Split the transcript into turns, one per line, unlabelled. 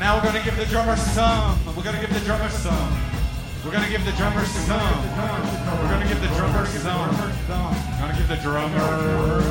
now we're gonna give the drummer some. We're gonna give the drummer some. We're gonna give the drummer some. We're gonna give the drummer some. We're gonna give the drummer